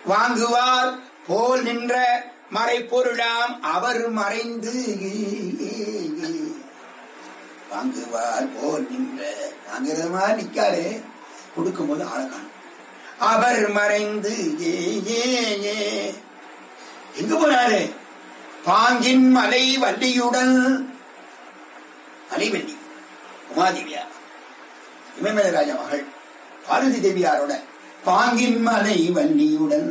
வாங்குவார் போல் நின்ற மறைப்பொருளாம் அவர் மறைந்து. வாங்குவார் போல் நின்ற வாங்குறது மாதிரி நிக்காரு, கொடுக்கும் போது ஆழகான் அவர் மறைந்து. எங்க போனாரு? பாங்கின் மலை வள்ளியுடன், மலைவள்ளி உமாதேவியார் இமயமலை ராஜா மகள் பார்வதி தேவியாரோட பாங்கின் மலை வள்ளியுடன்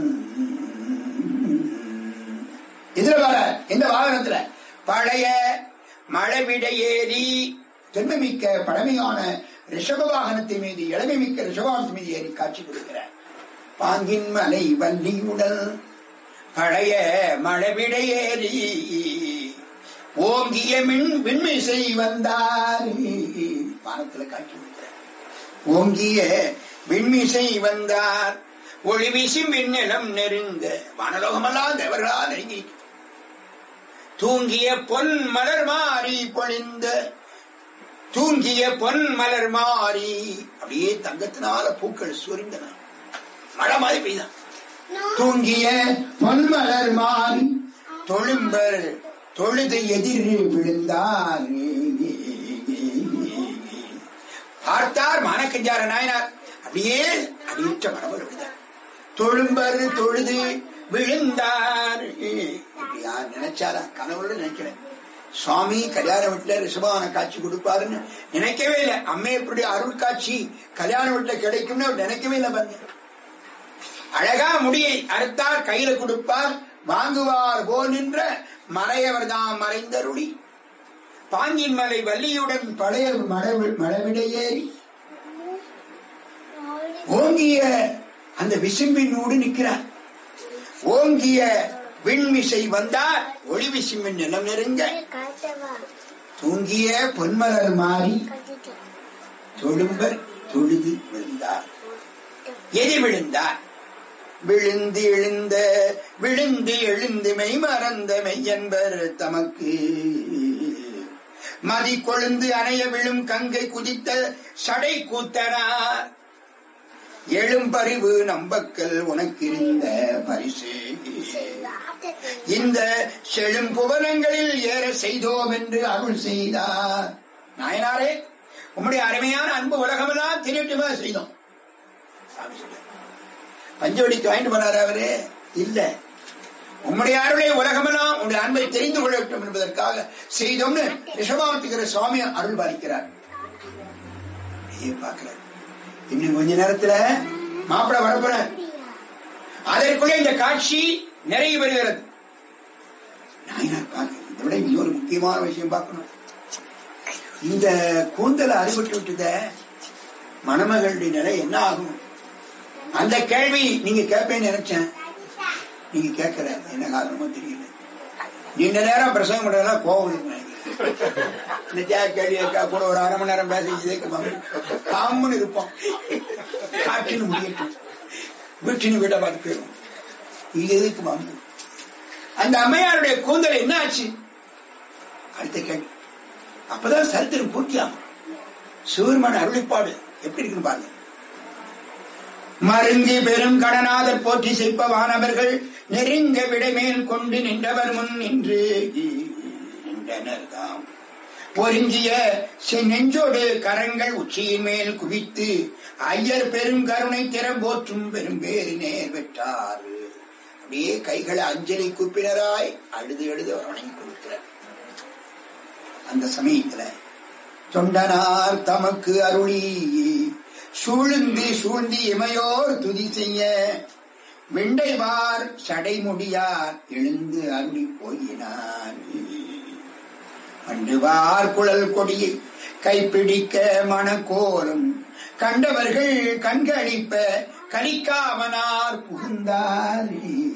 இதுல வர எந்த வாகனத்துல? பழைய மழவிடை ஏறி பெருமை மிக்க பழமையான ரிஷப வாகனத்தின் மீது, இளமை மிக்க ரிஷபவாகனத்தின் மீது ஏறி காட்சி கொடுக்கிறார். பாங்கின் மலை வள்ளியுடன் பழைய மழவிடை ஏறி ஓங்கிய விண்மிசை வந்தார். வானத்துல காட்சி கொடுக்கிறார். ஓங்கிய விண்மிசை வந்தார். ஒளி வீசும் விண்ணிலம் நெருங்க, வானலோகமெல்லாம் தேவர்களா நெருங்கி தூங்கிய பொன் மலர் மாறி பொழிந்த, தூங்கிய பொன் மலர் மாறி அப்படியே தங்கத்தினால பூக்கள் சுரிந்தன, மழை மாதிரி பெய்தான். தூங்கிய பொன்மலர் மாறி தொழும்பர் தொழுது எதிர் விழுந்தார். பார்த்தார் மானக்கஞ்சார நாயனார், அப்படியே அடியற்ற மரபர் அப்படிதான். தொழும்பர் தொழுது விழுந்தார். இப்படி யார் நினைச்சாரா? கனவுல நினைக்கிறேன். சுவாமி கல்யாண வீட்டுல ரிஷபான காட்சி கொடுப்பாருன்னு நினைக்கவே இல்லை. அம்மே எப்படி அருள் காட்சி கல்யாண வீட்டுல கிடைக்கும்னு நினைக்கவே இல்லை. பாருங்க, அழகா முடியை அறுத்தார், கையில கொடுப்பார். வாங்குவார் போல் நின்ற மறையவர் தாம் மறைந்தருளி பாங்கின் மலை வள்ளியுடன் பழைய மழவிடையேறி ஓங்கிய அந்த விசும்பினோடு நிற்கிறார். ஓங்கிய விண்மிசை வந்தார். ஒளி விசும்பின் நிலம் நெருங்க தூங்கிய பொன்மலர் மாறி தொழும்பர் தொழுது விழுந்தார். எதி விழுந்தார்? விழுந்து எழுந்த விழுந்து எழுந்து மெய் மறந்த மெய்யன்பர் தமக்கு மதி கொழுந்து அணைய விழும் கங்கை குதித்த சடை கூத்தனார். எழும் பரிவு நம்பக்கல் உனக்கிருந்த பரிசு இந்த செழும் புவனங்களில் ஏற செய்தோம் என்று அருள் செய்தார். நாயனாரே, உம்முடைய அருமையான அன்பு உலகமெல்லாம் திரட்டுமா செய்தோம். பஞ்சவடிக்கு வாங்கிட்டு போனார் அவரு? இல்ல, உம்முடைய அருளை உலகமெல்லாம் உங்களுடைய அன்பை தெரிந்து கொள்ள வேண்டும் என்பதற்காக செய்தோம்னு ரிஷபாவத்துக்கிற சுவாமி அருள் பாலிக்கிறார். பார்க்கிறார். இன்னும் கொஞ்ச நேரத்துல மாப்பிள வரப்போற, அதற்குள்ள இந்த காட்சி நிறைய பெறுகிறது. நாயனார் பார்க்க இதை விட இன்னொரு முக்கியமான விஷயம் பார்க்கணும். இந்த கூந்தலை அறிவிட்டு விட்டத மணமகளுடைய நிலை என்ன ஆகும்? அந்த கேள்வி நீங்க கேட்பேன்னு நினைச்சேன். நீங்க கேட்கற என்ன காரணமோ தெரியல. நீண்ட நேரம் பிரசங்கம் பண்றதெல்லாம் கோவம் கேள்வி கூட ஒரு அரை மணி நேரம் பேசி காமன்னு இருப்போம். காட்டுன்னு முடியட்டும், வீட்டின்னு வீட்டை பார்த்து போயிடும். இது எதுக்கு மாமு? அந்த அம்மையாருடைய கூந்தல் என்ன ஆச்சு? அடுத்த கேள்வி. அப்பதான் சரித்திரம் பூர்த்தியாகும். சிவருமான அருளிப்பாடு எப்படி இருக்குன்னு பாருங்க. மருங்கி பெரும் கடனாதர் போற்றி செய்ப்பவானவர்கள் நெருங்க விடைமேல் கொண்டு நின்றவர் முன் நின்று நின்றனர் தாம். பொருங்கிய நெஞ்சோடு கரங்கள் உச்சியின் மேல் குவித்து ஐயர் பெரும் கருணை திறம் போற்றும் பெரும் பேரு நேர் பெற்றார். அப்படியே கைகளை அஞ்சலி கூப்பினராய் அழுது எழுது வணங்கி கொடுக்கிறார். அந்த சமயத்துல தொண்டனார் தமக்கு அருளி சூழ்ந்து இமையோர் துதி செய்ய விண்டைவார் சடைமுடியார் எழுந்து அருளி போயினார். அண்டுவார் குழல் கொடியை கைப்பிடிக்க மனக்கோரும் கண்டவர்கள் கண்களிப்ப கலிக்காமனார் புகுந்தார்.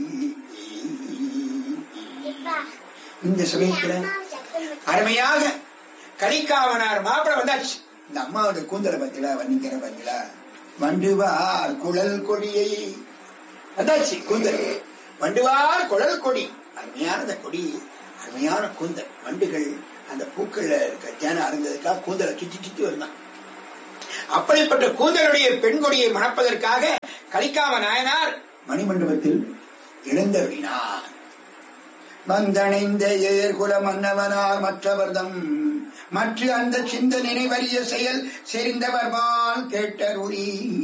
இந்த சமயத்துல அருமையாக கலிக்காமனார் மாப்பிள வந்தாச்சு. இந்த அம்மாவோட கூந்தலை பத்திலா வர்ணிக்கிற பத்திலா வண்டுவார் குழல் கொடியை வந்தாச்சு. கூந்தல் வண்டுவார் குழல் கொடி, அருமையான கொடி, அருமையான கூந்தல். வண்டுகள் அந்த பூக்கள் தேனை அருந்ததுக்காக கூந்தலை சுற்றி சுற்றி வருதான். அப்படிப்பட்ட கூந்தலுடைய பெண் கொடியை மணப்பதற்காக கலிக்காம நாயனார் மணிமண்டபத்தில் எழுந்தருளினார். வந்தணைந்த ஏர்குல மன்னவனார் மற்றவர்தம் மற்ற அந்த சிந்த நினைவறிய செயல் செறிந்தவர்வால் கேட்டருளி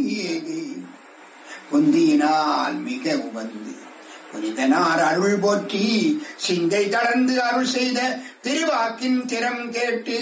குந்தியினால் மிக உவந்து புனிதனார் அருள் போற்றி சிந்தை தளர்ந்து அருள் செய்த திருவாக்கின் திறம் கேட்டு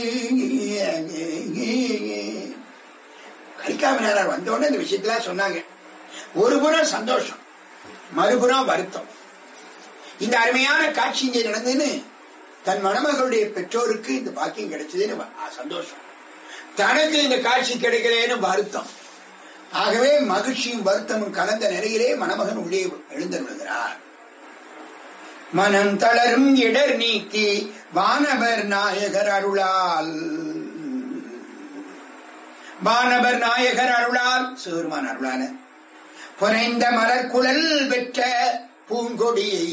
கலிக்காமனார் வந்தோடனே இந்த விஷயத்துல சொன்னாங்க. ஒரு புறம் சந்தோஷம், மறுபுறம் வருத்தம். இந்த அருமையான காட்சி இங்கே நடந்ததுன்னு தன் மணமகளுடைய பெற்றோருக்கு இந்த பாக்கியம் கிடைச்சதுன்னு சந்தோஷம், தனக்கு இந்த காட்சி கிடைக்கலன்னு வருத்தம். ஆகவே மகிழ்ச்சியும் வருத்தமும் கலந்த நிலையிலே மணமகன் உள்ளே எழுந்தருளுகிறார். மனம் தளரும் இடர் நீக்கி வானவர் நாயகர் அருளால், வானவர் நாயகர் அருளால் சிவருமான் அருளான புனைந்த மலர்குழல் பெற்ற பூங்கொடியை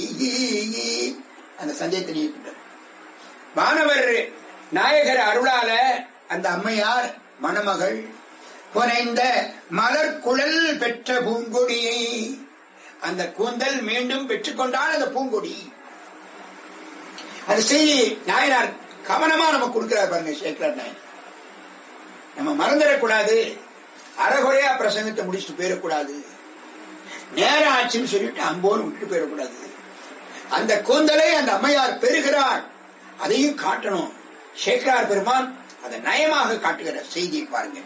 அந்த சஞ்சயத்தை வானவர் நாயகர் அருளால அந்த அம்மையார் மணமகள் புனைந்த மலர்குழல் பெற்ற பூங்கொடியை, அந்த கூந்தல் மீண்டும் பெற்றுக்கொண்டால் அந்த பூங்கொடி. அந்த செய்தி நாயனார் கவனமா நம்ம கொடுக்கிறார் பாருங்க. சேக்கரார் நாயனார் நம்ம மறந்துடக்கூடாது, அறகுறையா பிரசங்கத்தை முடிச்சுட்டு போயிடக்கூடாது, நேரம் ஆச்சுன்னு சொல்லிட்டு அம்போன்னு விட்டுட்டு போயிடக்கூடாது. அந்த கூந்தலை அந்த அம்மையார் பெறுகிறார், அதையும் காட்டணும். சேக்கரார் பெருமான் அதை நயமாக காட்டுகிற செய்தியை பாருங்க.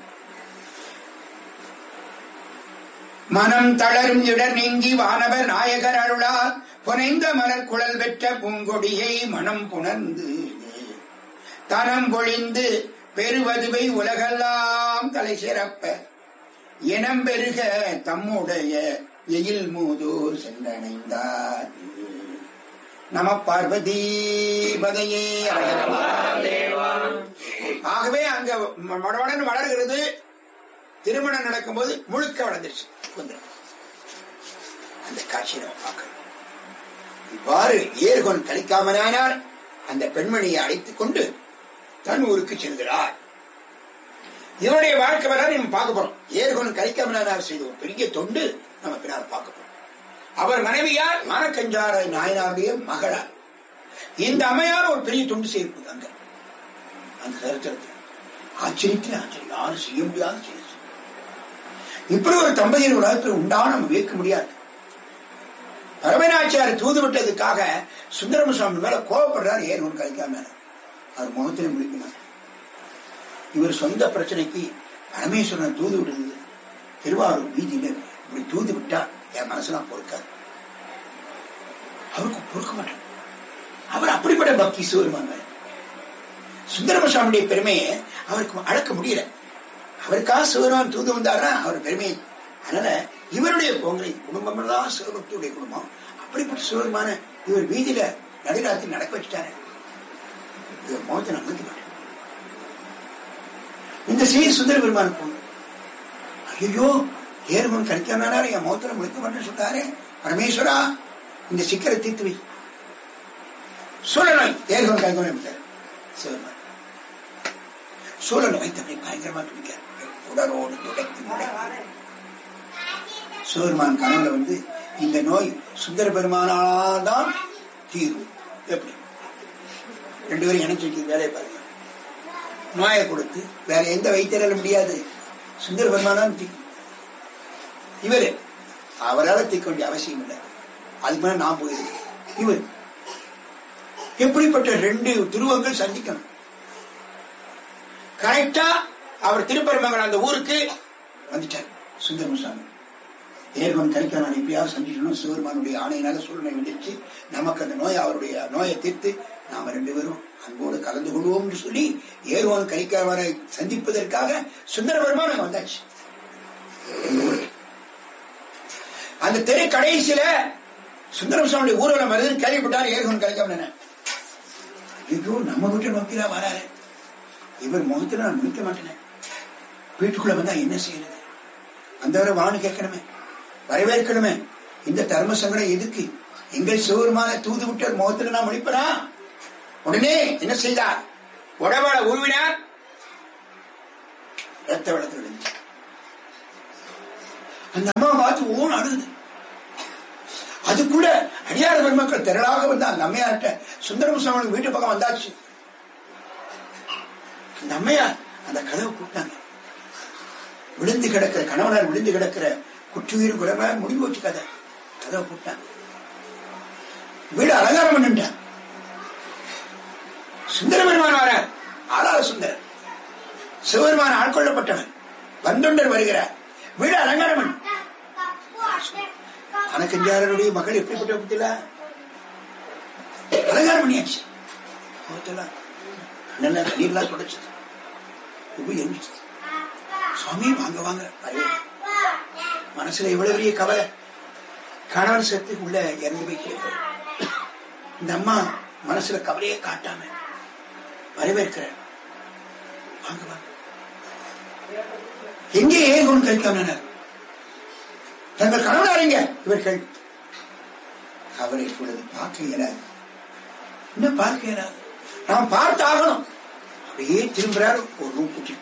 மனம் தளரும் இடர் நீங்கி வானவர் நாயகர் அருளால் புனைந்த மலர் குழல் பெற்ற பூங்கொடியை மனம் புணர்ந்து தனம் பொழிந்து பெறுவதுவை உலகெல்லாம் தலை சிறப்ப இனம் பெருக தம்முடைய எயில் மூதூர் சென்றடைந்தார். நம பார்வதி பதையே. ஆகவே அங்க மடமடன் வளர்கிறது. திருமணம் நடக்கும் போது முழுக்க வளர்ந்துருச்சு. அந்த காட்சியை நம்ம பார்க்கணும். இவ்வாறு ஏர்கொன் கலிக்காமனார் அந்த பெண்மணியை அழைத்துக் கொண்டு தன் ஊருக்கு செல்கிறார். இவருடைய வாழ்க்கை வரலாறு நம்ம பார்க்க போறோம். ஏர்கொன் கலிக்காமனார் செய்த ஒரு பெரிய தொண்டு நம்ம பின்னால் பார்க்க போறோம். அவர் மனைவியார் மானக்கஞ்சார நாயனாருடைய மகளார். இந்த அம்மையார் ஒரு பெரிய தொண்டு செய்யிருக்குது அங்க அந்த சரித்திரத்தில். ஆச்சரியத்தில் ஆச்சரியம், யாரும் செய்ய முடியாத செய்ய. இப்படி ஒரு தம்பதியின் உலகத்தில் உண்டான நம்ம வியக்க முடியாது. பரமநாச்சியாரை தூது விட்டதுக்காக சுந்தரம சுவாமி மேல கோபப்படுறார் ஏர்கொன் கலிக்காமனார். அவர் முகத்திலே முடிக்கிறார். இவர் சொந்த பிரச்சனைக்கு பரமேஸ்வரன் தூது விடுறது திருவாரூர் வீதியில இப்படி தூது விட்டா என் மனசுலாம் பொறுக்காது. அவருக்கு பொறுக்க மாட்டார். அவர் அப்படிப்பட்ட பக்தி சிவருமாங்க. சுந்தரம சுவாமியுடைய பெருமையை அவருக்கு அடக்க முடியல. அவருக்காக சிவருமான் தூது வந்தாருன்னா அவர் பெருமையை. அதனால இவருடைய பொங்கலை குடும்பம் தான் சிவபக்தியுடைய குடும்பம். அப்படிப்பட்ட சிவருமான இவர் வீதியில நடுராத்திரி நடக்க வச்சுட்டாரு. இவர் முகத்தை நம்பிக்க மாட்டார். இந்த செய்தி சுந்தர பெருமான் போன ஐயோ ஏர்கொன் கலிக்காமனார் என் முகத்துல முடிக்க மாட்டேன்னு சொன்னாரு. பரமேஸ்வரா இந்த சிக்கரை தீர்த்து வை. சூழல் ஏர்கொன் கலிக்காம சிவருமான் சூழல் வைத்தபடி பயங்கரமா துடிக்கார். உடலோடு துடைத்து சிவருமான் கனவுல வந்து இந்த நோய் சுந்தர பெருமானால்தான் தீர்வு. எப்படி ரெண்டு பேரும் இணைச்சு வைக்க வேலையை பாருங்க. நோயை கொடுத்து வேற எந்த வைத்தியரால முடியாது, சுந்தர பெருமானாலும் தீர்க்கும். இவரு அவரால் தீர்க்க வேண்டிய அவசியம் இல்லை. அதுக்கு மேல நான் போயிருக்கேன். இவர் எப்படிப்பட்ட ரெண்டு துருவங்கள் சந்திக்கணும். கரெக்டா அவர் திருப்பரமங்கலம் அந்த ஊருக்கு வந்துட்டார் சுந்தரமுசாமி. ஏர்கொன் கலிக்காமனார் எப்படியாவது சந்திக்கணும். சிவருமானுடைய ஆணையினால சூழ்நிலை வந்துருச்சு. நமக்கு அந்த நோய் அவருடைய நோயை தீர்த்து நாம ரெண்டு பேரும் அன்போடு கலந்து கொள்வோம் என்று சொல்லி ஏர்கொன் கலிக்காமனாரை சந்திப்பதற்காக சுந்தர பெருமான் அங்க வந்தாச்சு. அந்த தெரு கடைசியில சுந்தரமுசாமியுடைய ஊர்வலம் வருதுன்னு கேள்விப்பட்டார் ஏர்கொன் கலிக்காமனார். ஐயோ நம்ம வீட்டை நோக்கிதான் வராரு. இவர் முகத்துல நான் முடிக்க மாட்டேன். வீட்டுக்குள்ள வந்தா என்ன செய்யறது? வந்தவரை வான்னு கேட்கணுமே, வரவேற்கணுமே. இந்த தர்ம சங்கடம் எதுக்கு? எங்கள் சிவருமான தூது விட்டு முகத்துல நான் முடிப்பனா? உடனே என்ன செய்தார்? உடவாள உருவினார். ரத்த வெள்ளத்தில் விழுந்து அந்த அம்மா பார்த்து ஓன் அழுது. அதுக்குள்ள அடியார பெருமக்கள் திரளாக வந்து அந்த அம்மையார்ட்ட சுந்தரம் சுவாமி வீட்டு பக்கம் வந்தாச்சு. அந்த அம்மையார் அந்த கதவை கூப்பிட்டாங்க. விழுந்து கிடக்கிற கணவனார் விழுந்து கிடக்கிற குற்றுயிர் குலமா முடிவு வச்சு கதவை கூப்பிட்டாங்க. வீடு அலங்காரம் பண்ணிட்டான். சுந்தர பெருமான் வர ஆளாள சுந்தரர் சிவபெருமான் ஆட்கொள்ளப்பட்டவன் வந்தொண்டர் வருகிறார். வீடு அலங்காரம் கணக்கஞ்சாரனுடைய மகள் எப்படிப்பட்ட பத்தில அலங்காரம் பண்ணியாச்சு. கண்ணீர்லாம் தொடச்சது. சுவாமி வாங்க வாங்க. மனசுல எவ்வளவு பெரிய கவலை. கணவன் சத்து உள்ள இறந்து போய் கேட்க இந்த அம்மா மனசுல கவலையே காட்டாம வரவேற்கிற வாங்க வாங்க. எங்கே ஏன் கொண்டு கழிக்காம தங்கள் கணவனாரிங்க இவர்கள் அவரை இப்பொழுது பார்க்க இயலாது. இன்னும் பார்க்க இயலாது. நாம் பார்த்து ஆகணும். அப்படியே திரும்புறாரு. ஒரு ரூம் குட்டி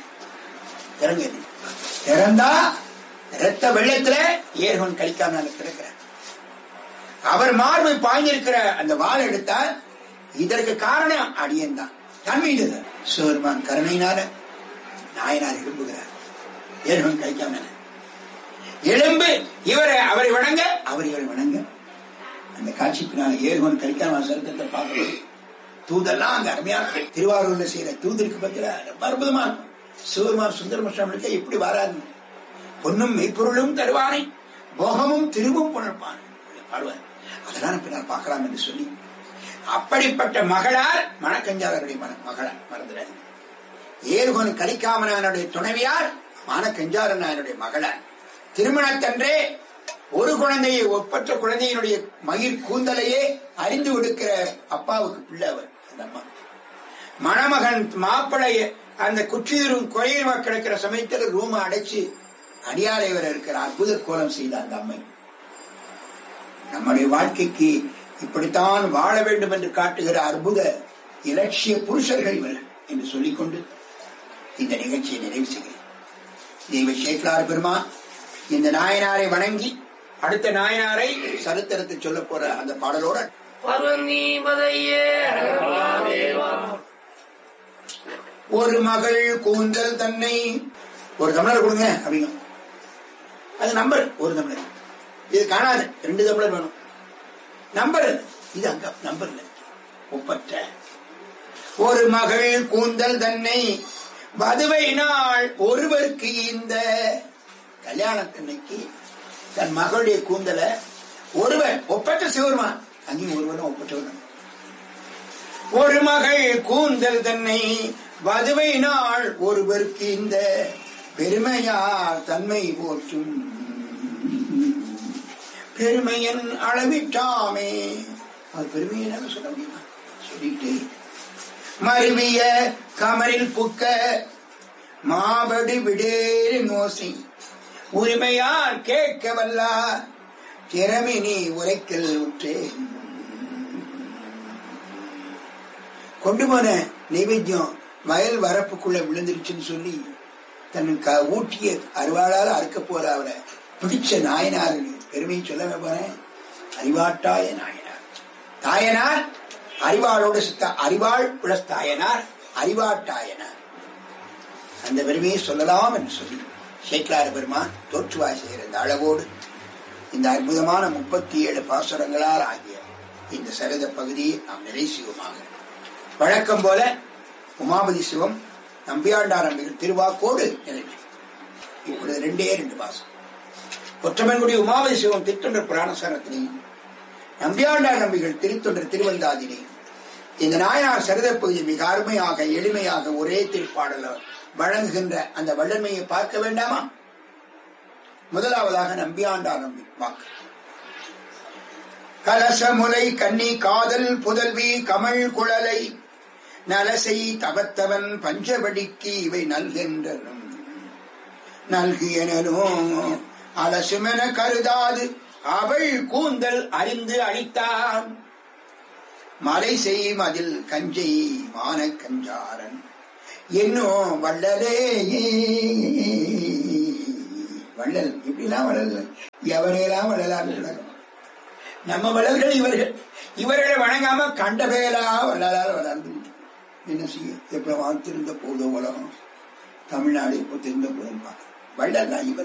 இறந்தா இரத்த வெள்ளத்துல ஏர்கொன் கழிக்காம கிடக்கிறார். அவர் மார்பை பாய்ந்திருக்கிற அந்த வாள் எடுத்தால் இதற்கு காரணம் அடியன் தான். தன்மீது சிவபெருமான் கருணையினால நாயனார் எழும்புகிறார். ஏர்கொன் கழிக்காம எழும்பு அவரை வணங்க அவர்கள் வணங்க. அந்த காட்சி பின்னால ஏர்கொன் கழிக்காம சருக்கத்தை பார்க்கணும். தூதெல்லாம் அங்க அருமையான திருவாரூர்ல செய்யற தூதருக்கு பத்தில ரொம்ப அற்புதமா இருக்கும். சிவபெருமான் சுந்தரமூர்த்தி எப்படி வராது. பொன்னும் மெய்ப்பொருளும் தருவானை போகமும் திருவும் புணர்ப்பான் பாடுவார். அதெல்லாம் பின்னால் பார்க்கலாம் என்று சொல்லி அப்படிப்பட்ட மகளார் மணக்கஞ்சாளருடைய மகளார் மறந்துடாது. ஏர்கொன் கலிக்காமனுடைய துணைவியார் மணக்கஞ்சாரனுடைய மகளார். திருமணத்தன்றே ஒரு குழந்தையை ஒப்பற்ற குழந்தையினுடைய மயிர் கூந்தலையே அறிந்து கொடுக்கிற அப்பாவுக்கு பிள்ளை அவர். அந்த அம்மா மணமகன் மாப்பிளை அந்த குற்றியூரும் குறையுமா கிடக்கிற சமயத்தில் ரூம அடைச்சு அடியாரைவர் இருக்கிற அற்புத கோலம் செய்த அந்த அம்மை நம்முடைய வாழ்க்கைக்கு இப்படித்தான் வாழ வேண்டும் என்று காட்டுகிற அற்புத இலட்சிய புருஷர்கள் இவர்கள் என்று சொல்லிக்கொண்டு இந்த நிகழ்ச்சியை நிறைவு செய்கிறேன். தெய்வ சேக்கலார் பெருமான் இந்த நாயனாரை வணங்கி அடுத்த நாயனாரை சரித்திரத்தை சொல்ல போற அந்த பாடலோட ஒரு மகள் கூந்தல் தன்னை ஒரு தமிழர் கொடுங்க அப்படிங்க. அது நம்பர் ஒரு தமிழர். இது காணாது 2 தமிழர் வேணும். நம்பர் இது அங்க நம்பர் ஒப்பற்ற ஒரு மகள் கூந்தல் தன்னை வதுவை நாள் ஒருவருக்கு இந்த கல்யாணத்தன்னைக்கு தன் மகளுடைய கூந்தல ஒருவன் ஒப்பற்ற சிவருமான் அங்கேயும் ஒருவனும் ஒப்பற்றவன். ஒரு மகள் கூந்தல் தன்னை வதுவை நாள் ஒருவருக்கு இந்த பெருமையார் தன்மை போற்றும் பெருமையன் அளவிட்டாமே. அது பெருமையை சொல்ல முடியுமா? சொல்லிட்டு மருவிய கமரில் புக்க மாபடி விடேறு நோசி உரிமையார் கேட்க வல்லார் திறமினி உரைக்கல் உற்றேன். கொண்டு போன நைவேத்தியம் வயல் வரப்புக்குள்ள விழுந்துருச்சுன்னு சொல்லி தன் ஊட்டிய அருவாளால் அறுக்க போற அவரை பிடிச்ச நாயனார் பெருமையை சொல்ல போறேன். அறிவாட்டாய நாயனார் தாயனார் அறிவாளோடு சித்த அறிவாள் பிளஸ் தாயனார் அறிவாட்டாயனார் அந்த பெருமையை சொல்லலாம் என்று சொல்லி சேக்கலார பெருமான் தோற்றுவாய் செய்கிற இந்த அளவோடு இந்த அற்புதமான 37 பாசுரங்களால் ஆகிய இந்த சரித பகுதியை நாம் நிறைவு செய்வோமாக. வழக்கம் போல உமாபதி சிவம் நம்பியாண்டார் நம்பிகள் திருவாக்கோடு நிறைவு. இப்பொழுது 2 பாசம். கொற்றமன்குடி உமாபதி சிவம் திருத்தொண்டர் புராணசாரத்தினையும் நம்பியாண்டார் நம்பிகள் திருத்தொண்டர் திருவந்தாதினையும் இந்த நாயனார் சரித பகுதி மிக அருமையாக எளிமையாக ஒரே திருப்பாடல வழங்குகின்ற அந்த வல்லமையை பார்க்க வேண்டாமா? முதலாவதாக நம்பியாண்டார் நம்பி வாக்கு. கலசமுலை கன்னி காதல் புதல்வி கமல் குழலை நலசை தவத்தவன் பஞ்சவடிக்கு இவை நல்கின்றனும் நல்கியனும் அலசுமென கருதாது அவள் கூந்தல் அறிந்து அளித்தான் மலை செய்யும் அதில் கஞ்சை மான கஞ்சாரன் என்னும் வள்ளலே. வள்ளல் இப்படிலாம் வள்ளல் எவரையெல்லாம் வள்ளலான்னு நம்ம வளர்கள் இவர்கள். இவர்களை வணங்காம கண்ட பெயரா வளரால் வளர்ந்து என்ன செய்ய? எப்ப வாழ்த்திருந்த போதோ உலகம் தமிழ்நாடு எப்போ திருந்த போதும் வள்ளல் இவர்.